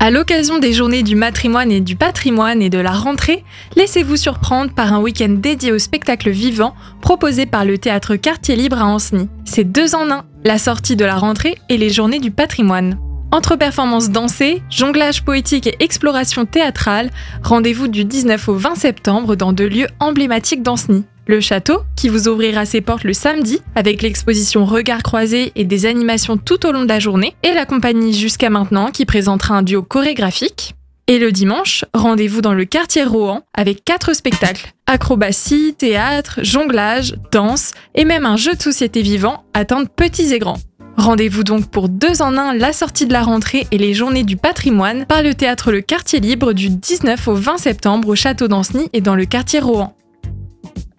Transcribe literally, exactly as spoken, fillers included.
À l'occasion des journées du matrimoine et du patrimoine et de la rentrée, laissez-vous surprendre par un week-end dédié au spectacle vivant proposé par le théâtre Quartier Libre à Ancenis. C'est deux en un, la sortie de la rentrée et les journées du patrimoine. Entre performances dansées, jonglage poétique et exploration théâtrale, rendez-vous du dix-neuf au vingt septembre dans deux lieux emblématiques d'Ancenis. Le château, qui vous ouvrira ses portes le samedi, avec l'exposition Regards croisés et des animations tout au long de la journée, et la compagnie Jusqu'à maintenant, qui présentera un duo chorégraphique. Et le dimanche, rendez-vous dans le quartier Rohan, avec quatre spectacles. Acrobatie, théâtre, jonglage, danse, et même un jeu de société vivant, atteindre petits et grands. Rendez-vous donc pour deux en un, la sortie de la rentrée et les journées du patrimoine, par le théâtre Le Quartier Libre du dix-neuf au vingt septembre au château d'Ancenis et dans le quartier Rohan.